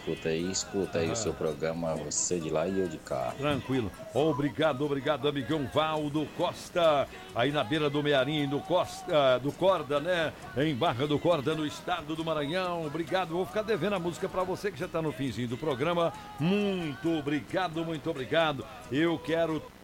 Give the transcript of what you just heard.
escuta aí o seu programa, você de lá e eu de cá. Tranquilo. Obrigado, amigão Valdo Costa, aí na beira do Mearim, do Corda, né? Em Barra do Corda, no estado do Maranhão. Obrigado, vou ficar devendo a música pra você que já tá no finzinho do programa. Muito obrigado, muito obrigado. Eu quero